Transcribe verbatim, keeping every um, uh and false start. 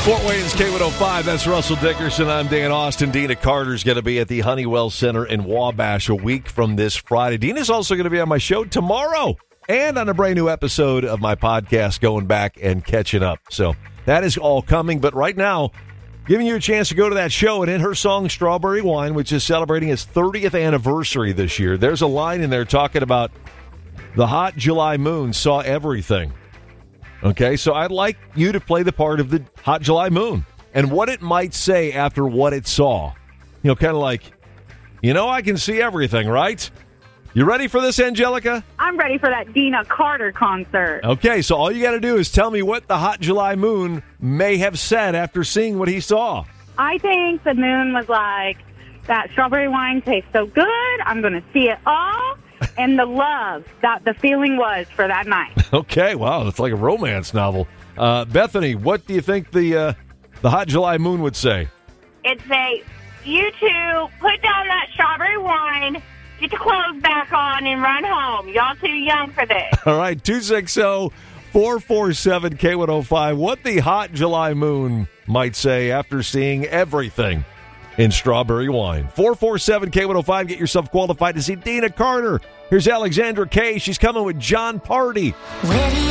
Fort Wayne's K one oh five, that's Russell Dickerson. I'm Dan Austin. Dina Carter's going to be at the Honeywell Center in Wabash a week from this Friday. Dina's also going to be on my show tomorrow and on a brand new episode of my podcast, Going Back and Catching Up. So that is all coming. But right now, giving you a chance to go to that show, and in her song Strawberry Wine, which is celebrating its thirtieth anniversary this year, there's a line in there talking about the hot July moon saw everything. Okay, so I'd like you to play the part of the hot July moon and what it might say after what it saw. You know, kind of like, you know, I can see everything, right? You ready for this, Angelica? I'm ready for that Dina Carter concert. Okay, so all you got to do is tell me what the hot July moon may have said after seeing what he saw. I think the moon was like, that strawberry wine tastes so good, I'm going to see it all. And the love that the feeling was for that night. Okay, wow, it's like a romance novel. Uh, Bethany, what do you think the uh, the hot July moon would say? It'd say, you two, put down that strawberry wine, get your clothes back on, and run home. Y'all too young for this. All right, two six zero, four four seven, K one oh five. What the hot July moon might say after seeing everything in strawberry wine. four four seven, K one oh five. Get yourself qualified to see Dina Carter. Here's Alexandra Kay. She's coming with John Party. Where do you